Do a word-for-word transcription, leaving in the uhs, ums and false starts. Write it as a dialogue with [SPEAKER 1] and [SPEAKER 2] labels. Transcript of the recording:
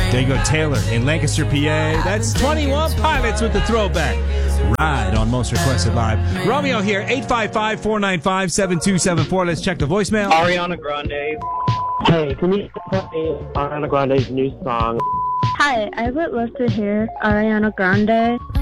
[SPEAKER 1] There you go, Taylor in Lancaster, P A. That's twenty-one Pilots with the throwback. Ride on Most Requested Live. Romeo here, eight five five, four nine five, seven two seven four. Let's check the voicemail.
[SPEAKER 2] Ariana Grande.
[SPEAKER 3] Hey, can you play Ariana Grande's new song?
[SPEAKER 4] Hi, I would love to hear Ariana Grande.